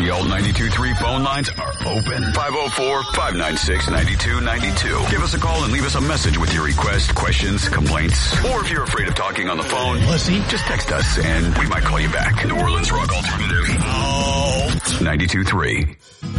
The Alt 92.3 phone lines are open. 504-596-9292. Give us a call and leave us a message with your request, questions, complaints. Or if you're afraid of talking on the phone, pussy, just text us and we might call you back. New Orleans Rock Alternative. 92.3.